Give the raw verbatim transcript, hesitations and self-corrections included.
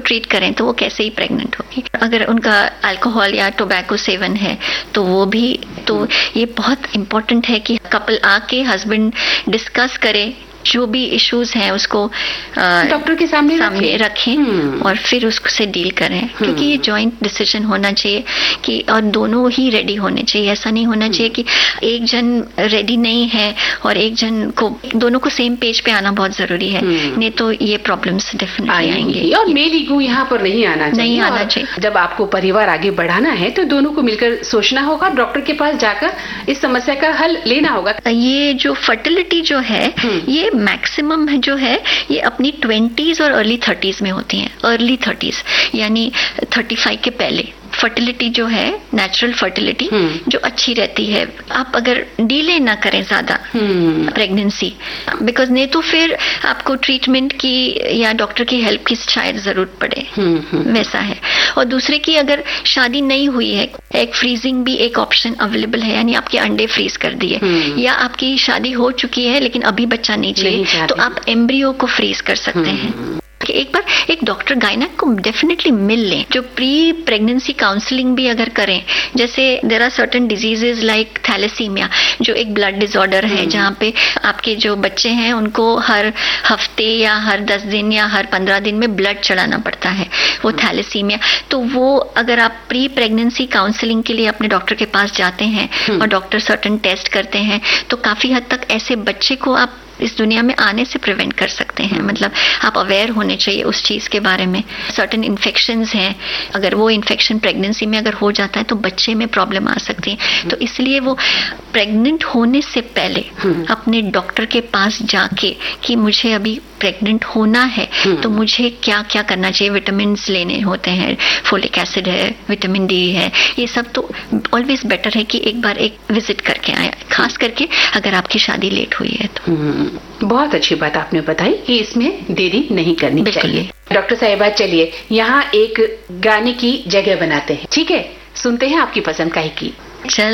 Treat करें तो वो कैसे ही प्रेग्नेंट होगी। अगर उनका अल्कोहल या टोबैको सेवन है तो वो भी, तो ये बहुत इम्पोर्टेंट है कि कपल आके हस्बैंड डिस्कस करे, जो भी इश्यूज हैं उसको डॉक्टर के सामने सामने रखें, रखें और फिर उसको से डील करें, क्योंकि ये जॉइंट डिसीजन होना चाहिए कि और दोनों ही रेडी होने चाहिए। ऐसा नहीं होना चाहिए कि एक जन रेडी नहीं है और एक जन को, दोनों को सेम पेज पे आना बहुत जरूरी है, नहीं तो ये प्रॉब्लम्स डेफिनेटली आएंगे। और मेल ईगो यहाँ पर नहीं आना चाहिए, नहीं आना चाहिए। जब आपको परिवार आगे बढ़ाना है तो दोनों को मिलकर सोचना होगा, डॉक्टर के पास जाकर इस समस्या का हल लेना होगा। ये जो फर्टिलिटी जो है ये मैक्सिमम जो है ये अपनी ट्वेंटीज और अर्ली थर्टीज में होती हैं। अर्ली थर्टीज यानी थर्टी फाइव के पहले फर्टिलिटी जो है, नेचुरल फर्टिलिटी जो अच्छी रहती है। आप अगर डिले ना करें ज्यादा प्रेगनेंसी, बिकॉज नहीं तो फिर आपको ट्रीटमेंट की या डॉक्टर की हेल्प की शायद जरूरत पड़े, वैसा है। और दूसरे की अगर शादी नहीं हुई है, एग फ्रीजिंग भी एक ऑप्शन अवेलेबल है, यानी आपके अंडे फ्रीज कर दिए, या आपकी शादी हो चुकी है लेकिन अभी बच्चा नहीं चाहिए तो आप एम्ब्रियो को फ्रीज कर सकते हैं। कि एक बार एक डॉक्टर गायनेक को डेफिनेटली मिल लें, जो प्री प्रेगनेंसी काउंसलिंग भी अगर करें। जैसे there are certain diseases like thalassaemia, जो एक ब्लड डिसऑर्डर है जहाँ पे आपके जो बच्चे हैं उनको हर हफ्ते या हर दस दिन या हर पंद्रह दिन में ब्लड चढ़ाना पड़ता है, वो थैलेसीमिया। तो वो अगर आप प्री प्रेगनेंसी काउंसलिंग के लिए अपने डॉक्टर के पास जाते हैं और डॉक्टर सर्टेन टेस्ट करते हैं तो काफी हद तक ऐसे बच्चे को आप इस दुनिया में आने से प्रिवेंट कर सकते हैं। मतलब आप अवेयर होने चाहिए उस चीज के बारे में। सर्टेन इन्फेक्शंस हैं, अगर वो इन्फेक्शन प्रेगनेंसी में अगर हो जाता है तो बच्चे में प्रॉब्लम आ सकती है। तो इसलिए वो प्रेग्नेंट होने से पहले अपने डॉक्टर के पास जाके कि मुझे अभी प्रेग्नेंट होना है तो मुझे क्या क्या करना चाहिए, विटामिन लेने होते हैं, फोलिक एसिड है, विटामिन डी है, ये सब तो ऑलवेज बेटर है कि एक बार एक विजिट करके आए, खास करके अगर आपकी शादी लेट हुई है तो। बहुत अच्छी बात आपने बताई कि इसमें देरी नहीं करनी चाहिए। डॉक्टर साहिबा, चलिए यहाँ एक गाने की जगह बनाते हैं, ठीक है? सुनते हैं आपकी पसंद का ही की। चल